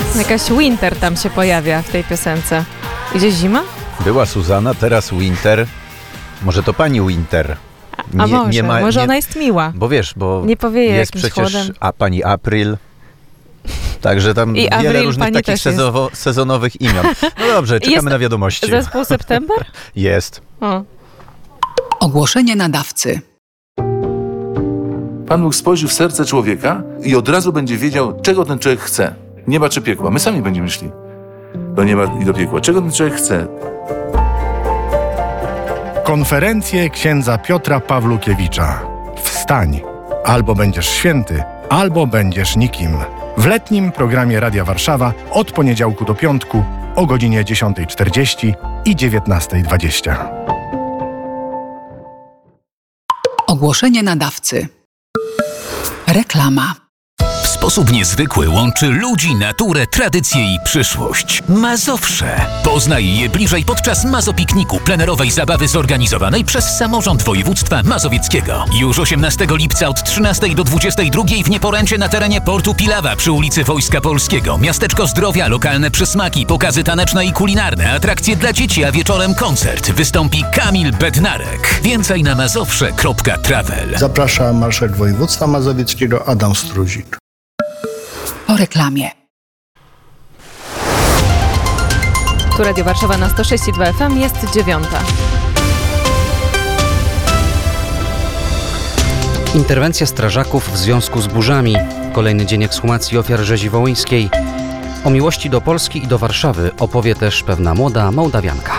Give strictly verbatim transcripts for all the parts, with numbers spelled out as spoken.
Jakaś Winter tam się pojawia w tej piosence. Idzie zima? Była Suzana, teraz Winter. Może to pani Winter. Nie, a może, nie ma, może nie, ona jest miła. Bo wiesz, bo nie powieje jest jakimś przecież chłodem. A pani April. Także tam I wiele Avril, różnych takich sezowo, sezonowych imion. No dobrze, czekamy jest na wiadomości. Zespół September? Jest. O. Ogłoszenie nadawcy. Pan Bóg spojrzy w serce człowieka i od razu będzie wiedział, czego ten człowiek chce. Nieba czy piekła. My sami będziemy szli do nieba i do piekła. Czego ten człowiek chce? Konferencje księdza Piotra Pawlukiewicza. Wstań. Albo będziesz święty, albo będziesz nikim. W letnim programie Radia Warszawa od poniedziałku do piątku o godzinie dziesiąta czterdzieści i dziewiętnasta dwadzieścia. Ogłoszenie nadawcy. Reklama. W sposób niezwykły łączy ludzi, naturę, tradycję i przyszłość. Mazowsze. Poznaj je bliżej podczas Mazopikniku, plenerowej zabawy zorganizowanej przez samorząd województwa mazowieckiego. Już osiemnastego lipca od trzynastej do dwudziestej drugiej w Nieporęcie na terenie portu Pilawa przy ulicy Wojska Polskiego. Miasteczko Zdrowia, lokalne przysmaki, pokazy taneczne i kulinarne, atrakcje dla dzieci, a wieczorem koncert. Wystąpi Kamil Bednarek. Więcej na mazowsze kropka travel. Zaprasza marszałek województwa mazowieckiego Adam Struzik. Po reklamie. Tu Radio Warszawa na sto sześć i dwa F M, jest dziewiąta. Interwencja strażaków w związku z burzami. Kolejny dzień ekshumacji ofiar rzezi wołyńskiej. O miłości do Polski i do Warszawy opowie też pewna młoda Mołdawianka.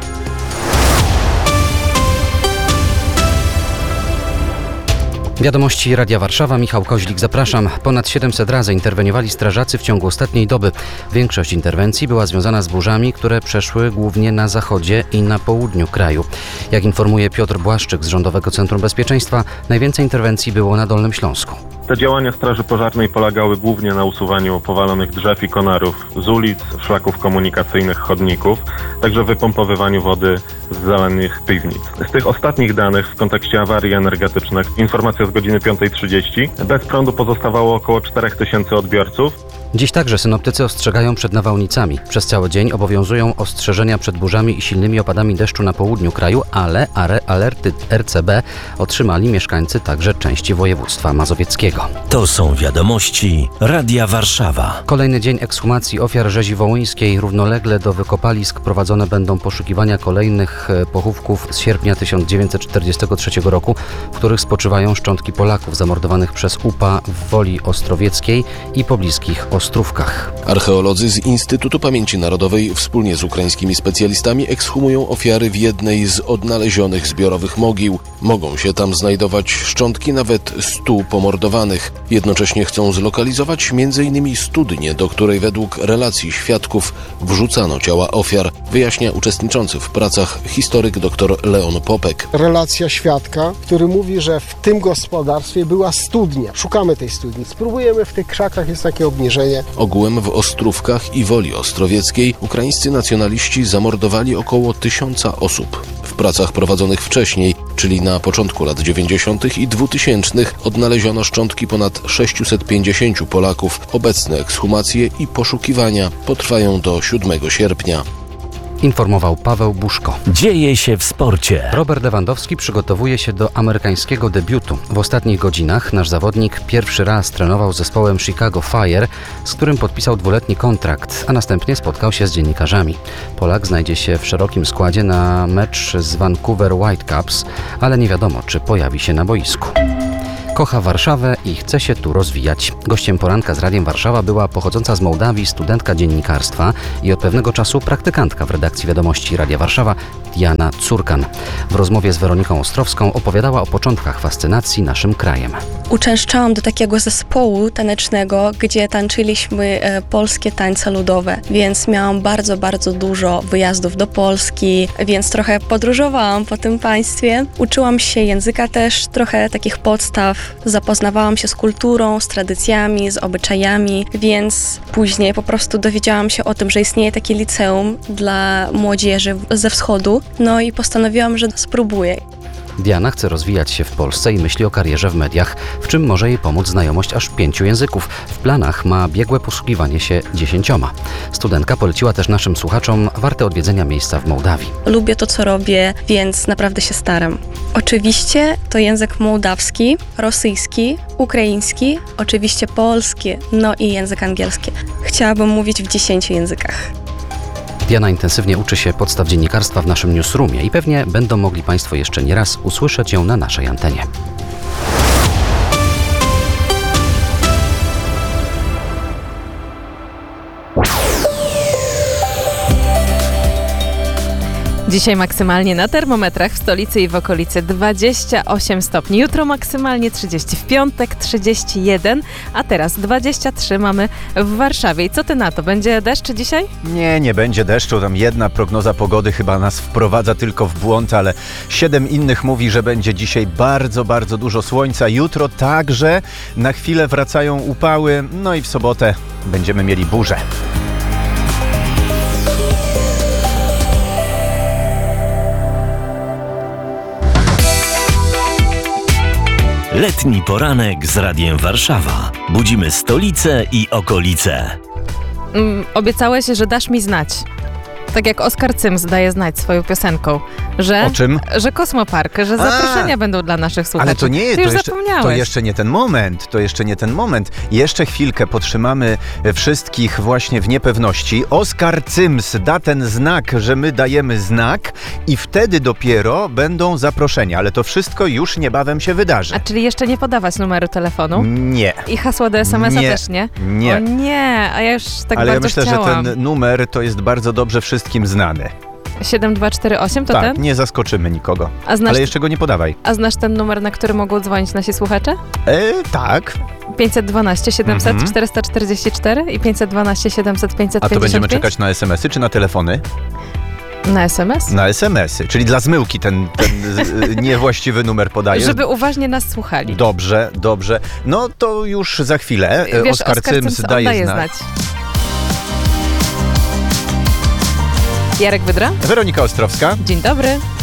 Wiadomości Radia Warszawa, Michał Koźlik, zapraszam. Ponad siedemset razy interweniowali strażacy w ciągu ostatniej doby. Większość interwencji była związana z burzami, które przeszły głównie na zachodzie i na południu kraju. Jak informuje Piotr Błaszczyk z Rządowego Centrum Bezpieczeństwa, najwięcej interwencji było na Dolnym Śląsku. Te działania Straży Pożarnej polegały głównie na usuwaniu powalonych drzew i konarów z ulic, szlaków komunikacyjnych, chodników, także wypompowywaniu wody z zalanych piwnic. Z tych ostatnich danych w kontekście awarii energetycznych, informacja z godziny piąta trzydzieści, bez prądu pozostawało około cztery tysiące odbiorców. Dziś także synoptycy ostrzegają przed nawałnicami. Przez cały dzień obowiązują ostrzeżenia przed burzami i silnymi opadami deszczu na południu kraju, ale alerty R C B otrzymali mieszkańcy także części województwa mazowieckiego. To są wiadomości Radia Warszawa. Kolejny dzień ekshumacji ofiar rzezi wołyńskiej. Równolegle do wykopalisk prowadzone będą poszukiwania kolejnych pochówków z sierpnia tysiąc dziewięćset czterdziestego trzeciego roku, w których spoczywają szczątki Polaków zamordowanych przez U P A w Woli Ostrowieckiej i pobliskich Ostrówkach. Archeolodzy z Instytutu Pamięci Narodowej wspólnie z ukraińskimi specjalistami ekshumują ofiary w jednej z odnalezionych zbiorowych mogił. Mogą się tam znajdować szczątki nawet stu pomordowanych. Jednocześnie chcą zlokalizować między innymi studnię, do której według relacji świadków wrzucano ciała ofiar, wyjaśnia uczestniczący w pracach historyk dr Leon Popek. Relacja świadka, który mówi, że w tym gospodarstwie była studnia. Szukamy tej studni. Spróbujemy, w tych krzakach jest takie obniżenie. Ogółem w Ostrówkach i Woli Ostrowieckiej ukraińscy nacjonaliści zamordowali około tysiąca osób. W pracach prowadzonych wcześniej, czyli na początku lat dziewięćdziesiątych i dwutysięcznych, odnaleziono szczątki ponad sześciuset pięćdziesięciu Polaków. Obecne ekshumacje i poszukiwania potrwają do siódmego sierpnia. Informował Paweł Buszko. Dzieje się w sporcie. Robert Lewandowski przygotowuje się do amerykańskiego debiutu. W ostatnich godzinach nasz zawodnik pierwszy raz trenował z zespołem Chicago Fire, z którym podpisał dwuletni kontrakt, a następnie spotkał się z dziennikarzami. Polak znajdzie się w szerokim składzie na mecz z Vancouver Whitecaps, ale nie wiadomo, czy pojawi się na boisku. Kocha Warszawę i chce się tu rozwijać. Gościem poranka z Radiem Warszawa była pochodząca z Mołdawii studentka dziennikarstwa i od pewnego czasu praktykantka w redakcji Wiadomości Radia Warszawa, Diana Curkan. W rozmowie z Weroniką Ostrowską opowiadała o początkach fascynacji naszym krajem. Uczęszczałam do takiego zespołu tanecznego, gdzie tańczyliśmy e, polskie tańce ludowe, więc miałam bardzo, bardzo dużo wyjazdów do Polski, więc trochę podróżowałam po tym państwie. Uczyłam się języka też, trochę takich podstaw. Zapoznawałam się z kulturą, z tradycjami, z obyczajami, więc później po prostu dowiedziałam się o tym, że istnieje takie liceum dla młodzieży ze wschodu, no i postanowiłam, że spróbuję. Diana chce rozwijać się w Polsce i myśli o karierze w mediach, w czym może jej pomóc znajomość aż pięciu języków. W planach ma biegłe posługiwanie się dziesięcioma. Studentka poleciła też naszym słuchaczom warte odwiedzenia miejsca w Mołdawii. Lubię to, co robię, więc naprawdę się staram. Oczywiście to język mołdawski, rosyjski, ukraiński, oczywiście polski, no i język angielski. Chciałabym mówić w dziesięciu językach. Diana intensywnie uczy się podstaw dziennikarstwa w naszym newsroomie i pewnie będą mogli Państwo jeszcze nie raz usłyszeć ją na naszej antenie. Dzisiaj maksymalnie na termometrach w stolicy i w okolicy dwadzieścia osiem stopni. Jutro maksymalnie trzydzieści, w piątek trzydzieści jeden, a teraz dwadzieścia trzy mamy w Warszawie. I co ty na to? Będzie deszcz dzisiaj? Nie, nie będzie deszczu. Tam jedna prognoza pogody chyba nas wprowadza tylko w błąd, ale siedem innych mówi, że będzie dzisiaj bardzo, bardzo dużo słońca. Jutro także na chwilę wracają upały, no i w sobotę będziemy mieli burzę. Letni poranek z Radiem Warszawa. Budzimy stolicę i okolice. Mm, obiecałeś, że dasz mi znać. Tak jak Oskar Cyms daje znać swoją piosenką, że, O czym? że Kosmopark, że zaproszenia A, będą dla naszych słuchaczy. Ale to nie, Ty to już jeszcze, zapomniałeś. to jeszcze nie ten moment, to jeszcze nie ten moment. Jeszcze chwilkę podtrzymamy wszystkich właśnie w niepewności. Oskar Cyms da ten znak, że my dajemy znak i wtedy dopiero będą zaproszenia, ale to wszystko już niebawem się wydarzy. A czyli jeszcze nie podawać numeru telefonu? Nie. I hasła do es em es a Nie. też nie? Nie. O nie, a ja już tak Ale ja bardzo myślę, chciałam. że ten numer to jest bardzo dobrze wszystkim znany. siedem dwa cztery osiem to tak, ten? nie zaskoczymy nikogo. A znasz, Ale jeszcze go nie podawaj. a znasz ten numer, na który mogą dzwonić nasi słuchacze? E, tak. pięćset dwanaście siedemset Mhm. czterysta czterdzieści cztery i pięćset dwanaście siedemset pięćset A to pięćdziesiąt będziemy pięć? czekać na es em esy czy na telefony? Na es em es? Na es em esy, czyli dla zmyłki ten, ten z- niewłaściwy numer podajesz. Żeby uważnie nas słuchali. Dobrze, dobrze. No to już za chwilę. E, Wiesz, Oskar, Oskar Cyms Cyms daje, daje znać. znać. Jarek Wydra? Weronika Ostrowska. Dzień dobry.